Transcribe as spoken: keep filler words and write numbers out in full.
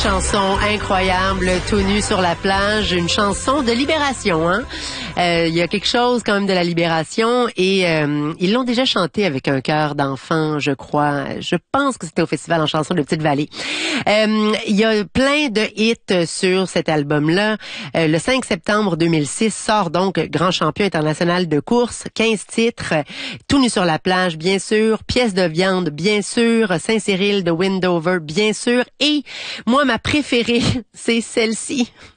chanson incroyable, Tout nu sur la plage, une chanson de libération, hein. Euh, il y a quelque chose quand même de la libération et euh, ils l'ont déjà chanté avec un chœur d'enfant, je crois. Je pense que c'était au Festival en chanson de Petite-Vallée. Euh, il y a plein de hits sur cet album-là. Euh, le cinq septembre deux mille six sort donc Grand champion international de course, quinze titres, Tout nu sur la plage, bien sûr, Pièce de viande, bien sûr, Saint-Cyril de Windover, bien sûr, et moi, ma préférée, c'est celle-ci.